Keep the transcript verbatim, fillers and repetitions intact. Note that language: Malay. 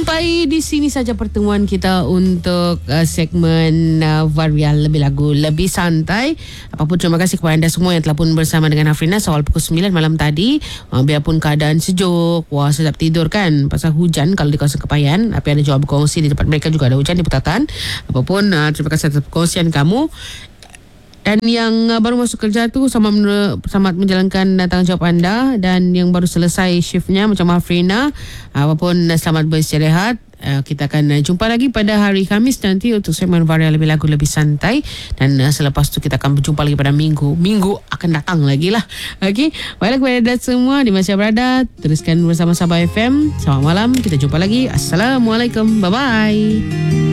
Sampai di sini saja pertemuan kita untuk uh, segmen uh, Varial Lebih Lagu Lebih Santai. Apapun, terima kasih kepada anda semua yang telah pun bersama dengan Afrina awal pukul sembilan malam tadi. Uh, biarpun keadaan sejuk, wah sedap tidur kan, pasal hujan kalau di kawasan Kepayan. Tapi ada jual berkongsi di tempat mereka juga ada hujan di Putatan. Apapun, uh, terima kasih atas perkongsian kamu. Dan yang uh, baru masuk kerja tu, selamat, selamat menjalankan uh, tanggungjawab anda. Dan yang baru selesai shiftnya macam Afrina, uh, apapun uh, selamat beristirahat. Uh, kita akan uh, jumpa lagi pada hari Khamis nanti untuk segmen Varial Lebih Lagu Lebih Santai. Dan uh, selepas tu kita akan berjumpa lagi pada minggu. Minggu akan datang lagi lah. Okey, baiklah kepada anda semua di mana saya berada, teruskan bersama Sabah F M. Selamat malam, kita jumpa lagi. Assalamualaikum, bye-bye.